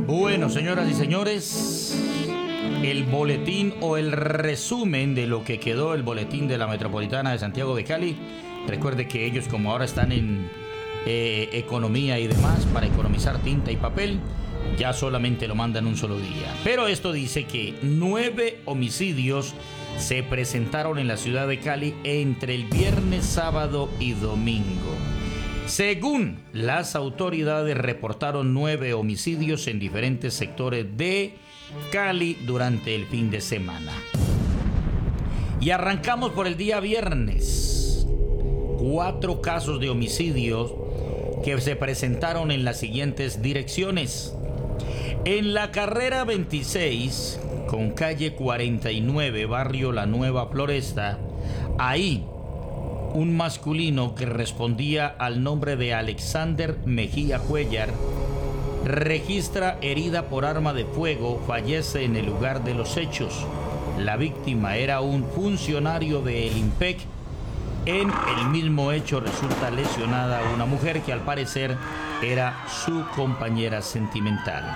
Bueno, señoras y señores, el boletín o el resumen de lo que quedó el boletín de la Metropolitana de Santiago de Cali. Recuerde que ellos, como ahora están en economía y demás, para economizar tinta y papel, ya solamente lo mandan un solo día. Pero esto dice que 9 homicidios se presentaron en la ciudad de Cali entre el viernes, sábado y domingo. Según las autoridades, reportaron 9 homicidios en diferentes sectores de Cali durante el fin de semana. Y arrancamos por el día viernes. 4 casos de homicidios que se presentaron en las siguientes direcciones. En la carrera 26, con calle 49, barrio La Nueva Floresta, ahí un masculino que respondía al nombre de Alexander Mejía Cuellar registra herida por arma de fuego, fallece en el lugar de los hechos. La víctima era un funcionario del IMPEC. En el mismo hecho resulta lesionada una mujer que al parecer era su compañera sentimental.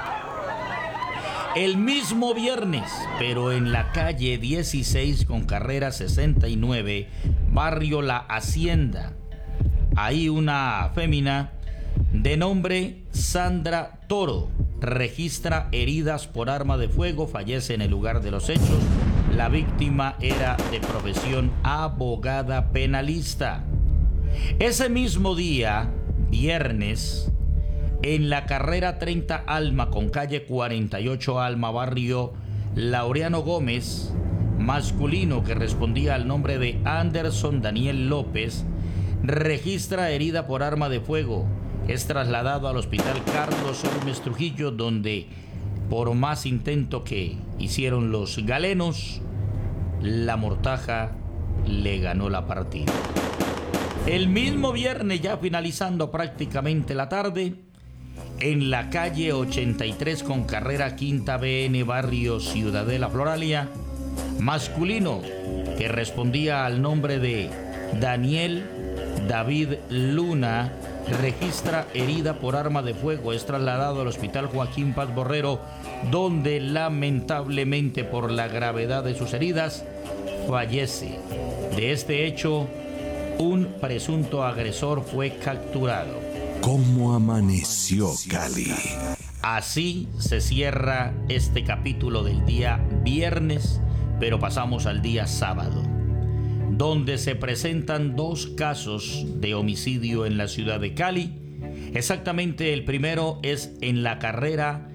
El mismo viernes, pero en la calle 16 con carrera 69, barrio La Hacienda, ahí una fémina de nombre Sandra Toro registra heridas por arma de fuego, fallece en el lugar de los hechos. La víctima era de profesión abogada penalista. Ese mismo día, viernes, en la carrera 30 Alma con calle 48 Alma, barrio Laureano Gómez, masculino que respondía al nombre de Anderson Daniel López registra herida por arma de fuego. Es trasladado al hospital Carlos Olmes Trujillo, donde por más intento que hicieron los galenos, la mortaja le ganó la partida. El mismo viernes, ya finalizando prácticamente la tarde, en la calle 83 con carrera quinta BN, barrio Ciudadela Floralia, masculino que respondía al nombre de Daniel David Luna registra herida por arma de fuego. Es trasladado al hospital Joaquín Paz Borrero, donde lamentablemente por la gravedad de sus heridas fallece. De este hecho, un presunto agresor fue capturado. ¿Cómo amaneció Cali? Así se cierra este capítulo del día viernes, pero pasamos al día sábado, donde se presentan 2 casos de homicidio en la ciudad de Cali. Exactamente, el primero es en la carrera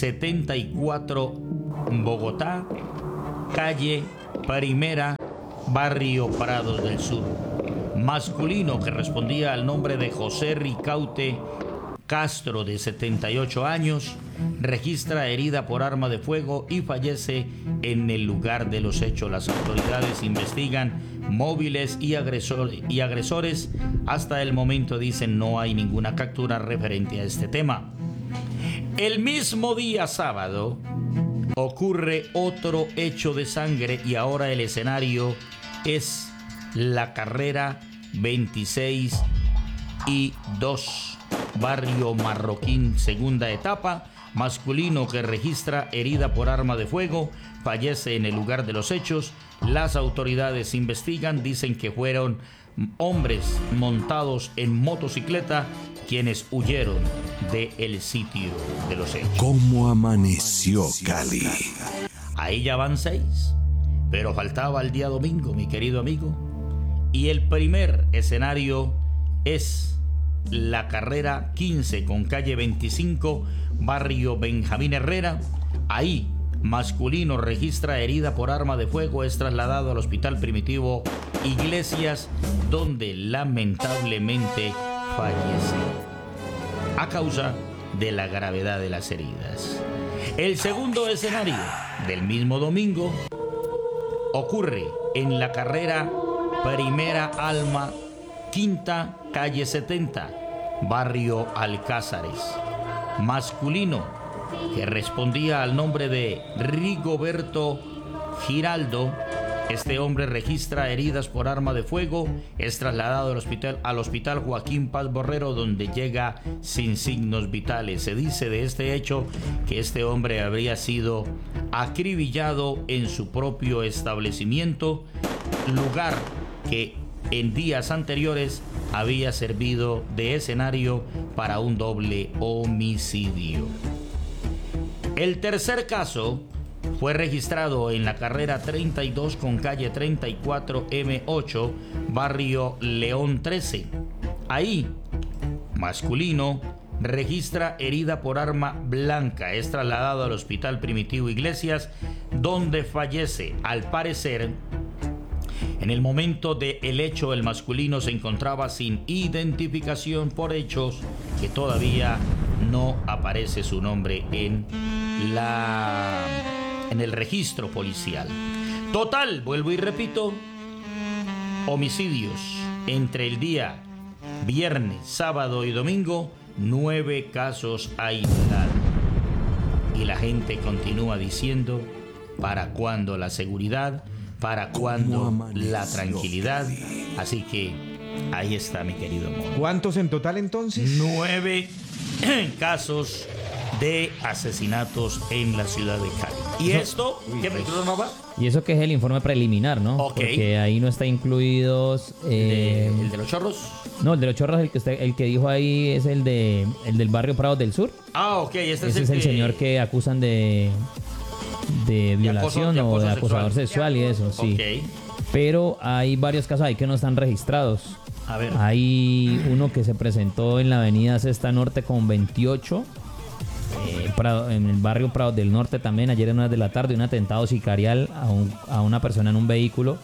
74 Bogotá, calle Primera, barrio Prados del Sur. Masculino que respondía al nombre de José Ricaute Castro, de 78 años, registra herida por arma de fuego y fallece en el lugar de los hechos. Las autoridades investigan móviles y agresores. Hasta el momento, dicen, no hay ninguna captura referente a este tema. El mismo día sábado ocurre otro hecho de sangre y ahora el escenario es la carrera 26 y 2, barrio Marroquín, segunda etapa. Masculino que registra herida por arma de fuego, fallece en el lugar de los hechos. Las autoridades investigan, dicen que fueron hombres montados en motocicleta quienes huyeron del sitio de los hechos. ¿Cómo amaneció Cali? Ahí ya van 6, pero faltaba el día domingo, mi querido amigo. Y el primer escenario es la carrera 15 con calle 25, barrio Benjamín Herrera. Ahí, masculino registra herida por arma de fuego, es trasladado al hospital Primitivo Iglesias, donde lamentablemente fallece a causa de la gravedad de las heridas. El segundo escenario del mismo domingo ocurre en la carrera Primera Alma, quinta, calle 70, barrio Alcázares. Masculino que respondía al nombre de Rigoberto Giraldo Este hombre registra heridas por arma de fuego, es trasladado al hospital Joaquín Paz Borrero, donde llega sin signos vitales. Se dice de este hecho que este hombre habría sido acribillado en su propio establecimiento, lugar que en días anteriores había servido de escenario para un doble homicidio. El tercer caso fue registrado en la carrera 32 con calle 34 M8, barrio León 13. Ahí, masculino, registra herida por arma blanca. Es trasladado al Hospital Primitivo Iglesias, donde fallece. Al parecer, en el momento del hecho, el masculino se encontraba sin identificación por hechos que todavía no aparece su nombre en el registro policial. Total, vuelvo y repito, homicidios entre el día viernes, sábado y domingo, 9 casos aislados. Y la gente continúa diciendo, ¿para cuándo la seguridad? ¿Para cuándo la tranquilidad? Así que ahí está, mi querido amor. ¿Cuántos en total entonces? 9 casos de asesinatos en la ciudad de Cali. ¿Y esto? ¿Qué me mamá? Y eso que es el informe preliminar, ¿no? Ok. Porque ahí no está incluidos... ¿El de los chorros? No, el de los chorros, el que dijo ahí es el del barrio Prado del Sur. Ah, ok. Ese es el señor que acusan de violación o de acosador sexual y eso, sí. Okay. Pero hay varios casos ahí que no están registrados. A ver. Hay uno que se presentó en la avenida Sexta Norte con 28, en el barrio Prado del Norte también, ayer en horas de la tarde, un atentado sicarial a una persona en un vehículo.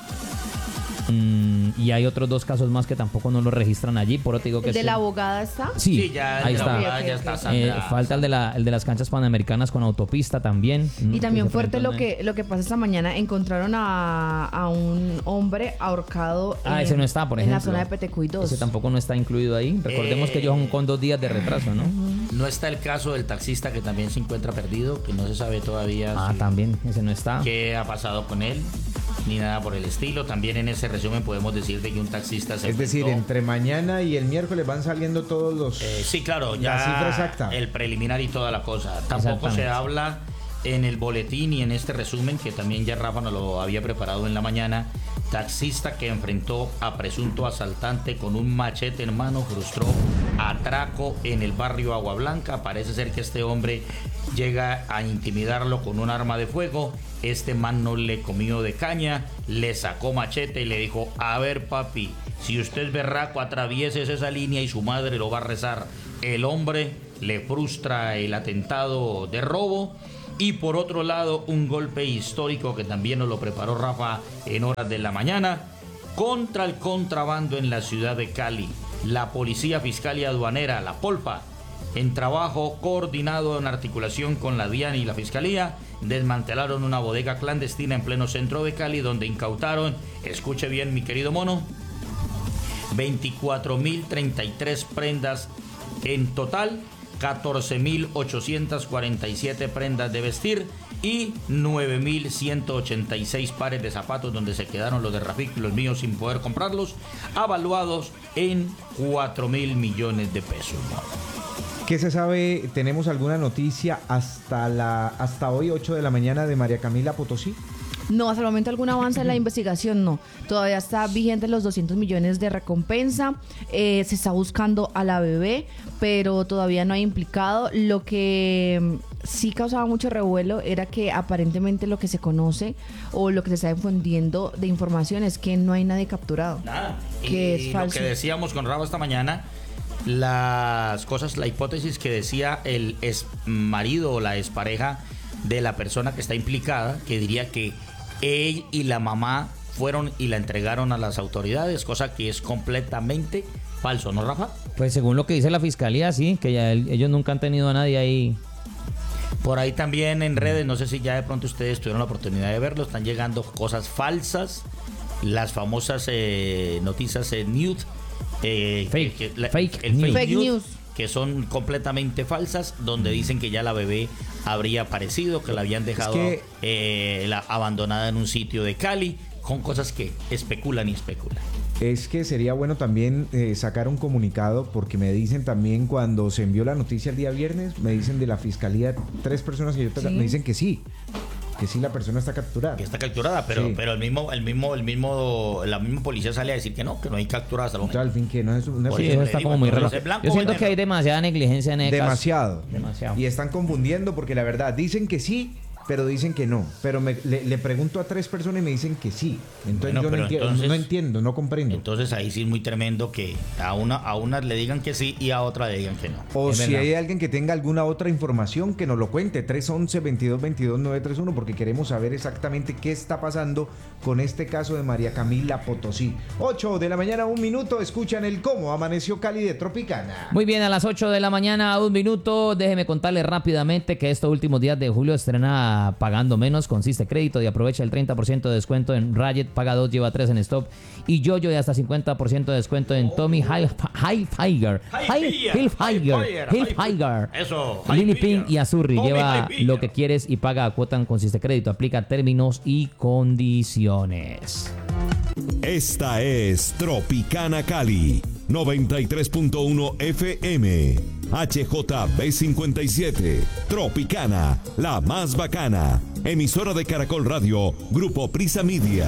Y hay otros 2 casos más que tampoco no lo registran allí. Por eso te digo que ¿El de la abogada está? Sí, ya ahí está. Ya está, Sandra. Falta el de las canchas panamericanas con autopista también. Y también fuerte lo que pasa esta mañana. Encontraron a un hombre ahorcado ese no está, por ejemplo. en la zona de Petecuy 2. Ese tampoco no está incluido ahí. Recordemos que ellos son con 2 días de retraso, ¿no? No está el caso del taxista que también se encuentra perdido, que no se sabe todavía también, ese no está. qué ha pasado con él, ni nada por el estilo. También en ese resumen podemos decir de que un taxista se Es decir, entre mañana y el miércoles van saliendo todos los... sí, claro, ya la cifra exacta. El preliminar y toda la cosa. Tampoco se habla en el boletín y en este resumen, que también ya Rafa nos lo había preparado en la mañana. Taxista que enfrentó a presunto asaltante con un machete en mano, frustró atraco en el barrio Agua Blanca. Parece ser que este hombre llega a intimidarlo con un arma de fuego. Este man no le comió de caña, le sacó machete y le dijo: a ver, papi, si usted es berraco, atravieses esa línea y su madre lo va a rezar. El hombre le frustra el atentado de robo. Y por otro lado, un golpe histórico que también nos lo preparó Rafa en horas de la mañana contra el contrabando en la ciudad de Cali. La Policía Fiscal y Aduanera, la Polfa, en trabajo coordinado en articulación con la DIAN y la Fiscalía, desmantelaron una bodega clandestina en pleno centro de Cali, donde incautaron, escuche bien mi querido mono, 24.033 prendas en total, 14.847 prendas de vestir y 9.186 pares de zapatos, donde se quedaron los de Rafik y los míos sin poder comprarlos, avaluados en 4.000 millones de pesos. ¿Qué se sabe? ¿Tenemos alguna noticia hasta hoy, 8 de la mañana, de María Camila Potosí? No, hasta el momento algún avance en la investigación no. Todavía está vigente los 200 millones de recompensa. Se está buscando a la bebé, pero todavía no hay implicado. Lo que sí causaba mucho revuelo era que aparentemente lo que se conoce o lo que se está difundiendo de información es que no hay nadie capturado. Nada. Que y es falso. Lo que decíamos con Rafa esta mañana, la hipótesis que decía el ex marido o la expareja de la persona que está implicada, que diría que él y la mamá fueron y la entregaron a las autoridades, cosa que es completamente falso, ¿no, Rafa? Pues según lo que dice la fiscalía, sí, que ya ellos nunca han tenido a nadie ahí. Por ahí también en redes, no sé si ya de pronto ustedes tuvieron la oportunidad de verlo, están llegando cosas falsas, las famosas noticias nude, fake news, que son completamente falsas, donde dicen que ya la bebé habría aparecido, que la habían dejado abandonada en un sitio de Cali, con cosas que especulan y especulan. Es que sería bueno también sacar un comunicado, porque me dicen también, cuando se envió la noticia el día viernes, me dicen de la fiscalía, 3 personas que yo ¿Sí? me dicen que sí la persona está capturada. Que está capturada, pero, Sí. pero la misma policía sale a decir que no hay capturada hasta el momento. Al fin que no es una Por Sí, eso eso le está digo, como muy entonces, raro. ¿es blanco Yo o siento negro? que hay demasiada negligencia en el caso. demasiado. Y están confundiendo, porque la verdad dicen que sí, pero dicen que no. Pero le pregunto a 3 personas y me dicen que sí. Entonces Bueno, yo pero no entiendo, no comprendo. Entonces ahí sí es muy tremendo que a unas le digan que sí y a otra le digan que no. O Es si verdad. hay alguien que tenga alguna otra información, que nos lo cuente. 311-2222-931, porque queremos saber exactamente qué está pasando con este caso de María Camila Potosí. 8 de la mañana, 1 minuto. Escuchan el Cómo Amaneció Cali de Tropicana. Muy bien, a las 8 de la mañana, 1 minuto. Déjeme contarle rápidamente que estos últimos días de julio estrena Pagando Menos, consiste crédito y aprovecha el 30% de descuento en Riot, paga 2, lleva 3 en Stop y Yoyo, y hasta 50% de descuento en Tommy Hilfiger, Eso, Lily Hilfiger. Pink y Azurri. Tommy Lleva Hilfiger. lo que quieres y paga a cuota en Consiste Crédito. Aplica términos y condiciones. Esta es Tropicana Cali, 93.1 FM, HJB57, Tropicana, la más bacana, emisora de Caracol Radio, Grupo Prisa Media.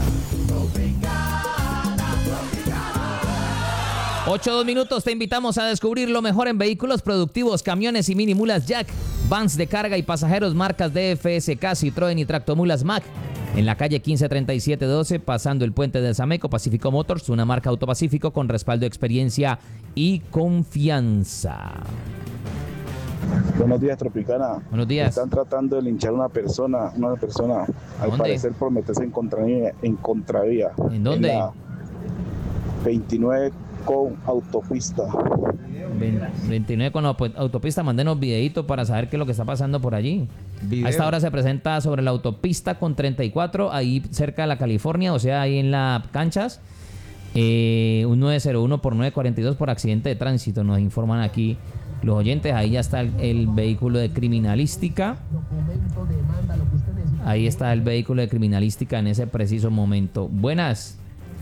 8-2 minutos, te invitamos a descubrir lo mejor en vehículos productivos, camiones y mini mulas Jack, vans de carga y pasajeros marcas DFSK, Citroën y Tractomulas Mac. En la calle 153712, pasando el puente del Sameco, Pacífico Motors, una marca Autopacífico con respaldo, experiencia y confianza. Buenos días, Tropicana. Buenos días. Están tratando de linchar a una persona, al ¿Dónde? parecer por meterse en contravía. ¿En dónde? En la 29 con autopista. 29 con autopista, mándenos videitos para saber qué es lo que está pasando por allí. Video. A esta hora se presenta sobre la autopista con 34, ahí cerca de la California, o sea, ahí en las canchas. Un 901 por 942 por accidente de tránsito, nos informan aquí los oyentes. Ahí ya está el vehículo de criminalística. Ahí está el vehículo de criminalística en ese preciso momento. Buenas.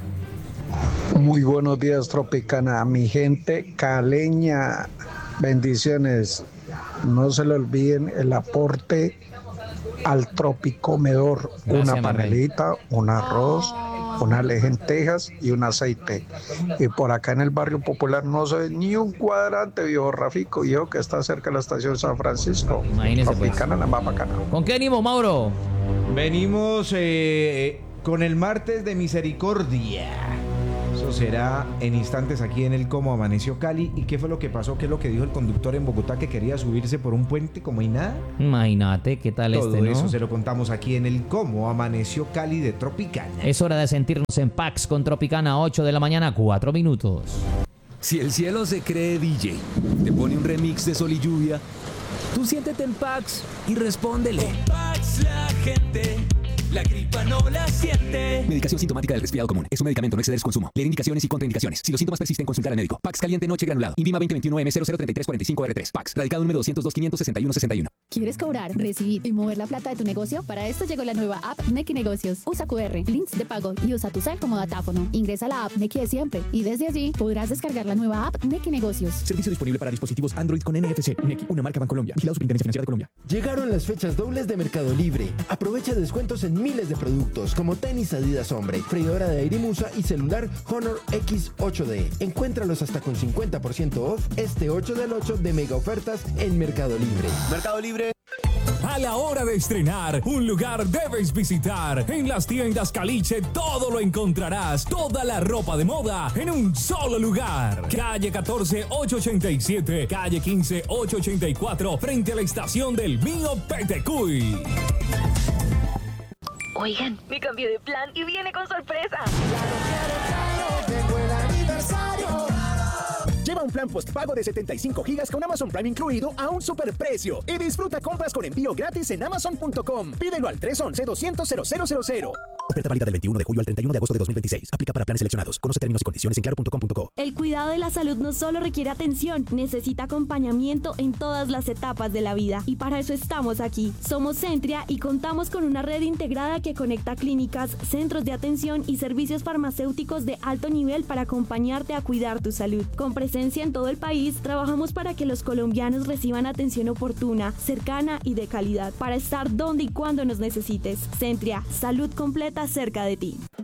Muy buenos días, Tropicana, mi gente caleña, bendiciones. No se le olviden el aporte al Tropicomedor, Gracias, una Manuel. panelita, un arroz, unas lentejas y un aceite. Y por acá en el barrio popular no se ve ni un cuadrante, viejo Rafico, viejo, que está cerca de la estación San Francisco. Imagínese, pues. Tropicana, la más bacana. ¿Con qué ánimo, Mauro? Venimos con el martes de misericordia. Eso será en instantes aquí en el Cómo Amaneció Cali. ¿Y qué fue lo que pasó? ¿Qué es lo que dijo el conductor en Bogotá, que quería subirse por un puente como hay nada? Imagínate, ¿qué tal Todo ¿no? eso se lo contamos aquí en el Cómo Amaneció Cali de Tropicana. Es hora de sentirnos en Pax con Tropicana, 8 de la mañana, 4 minutos. Si el cielo se cree DJ, te pone un remix de Sol y Lluvia, tú siéntete en Pax y respóndele. Pax la gente, la gripa no la siente. Medicación sintomática del resfriado común. Es un medicamento, no exceder su consumo. Leer indicaciones y contraindicaciones. Si los síntomas persisten, consultar al médico. Pax caliente noche granulado. Invima 2021M003345R3. Pax. Radical número 202-561-61. ¿Quieres cobrar, recibir y mover la plata de tu negocio? Para esto llegó la nueva app Nequi Negocios. Usa QR, links de pago y usa tu cel como datáfono. Ingresa a la app Nequi de siempre y desde allí podrás descargar la nueva app Nequi Negocios. Servicio disponible para dispositivos Android con NFC. Nequi, una marca Bancolombia. Vigilado Superintendencia Financiera de Colombia. Llegaron las fechas dobles de Mercado Libre. Aprovecha descuentos en miles de productos como tenis Adidas Hombre, freidora de aire Musa y celular Honor X8D. Encuéntralos hasta con 50% off este 8 del 8 de mega ofertas en Mercado Libre. Mercado Libre. A la hora de estrenar, un lugar debes visitar. En las tiendas Caliche todo lo encontrarás. Toda la ropa de moda en un solo lugar. Calle 14 887, calle 15 884, frente a la estación del Mío Petecuy. Oigan, me cambié de plan y viene con sorpresa. Lleva un plan postpago de 75 gigas con Amazon Prime incluido a un superprecio y disfruta compras con envío gratis en Amazon.com. Pídelo al 311-200-0000. Oferta válida del 21 de julio al 31 de agosto de 2026. Aplica para planes seleccionados. Conoce términos y condiciones en claro.com.co. El cuidado de la salud no solo requiere atención, necesita acompañamiento en todas las etapas de la vida. Y para eso estamos aquí. Somos Centria y contamos con una red integrada que conecta clínicas, centros de atención y servicios farmacéuticos de alto nivel para acompañarte a cuidar tu salud. Con presencia en todo el país, trabajamos para que los colombianos reciban atención oportuna, cercana y de calidad, para estar donde y cuando nos necesites. Centria, salud completa cerca de ti.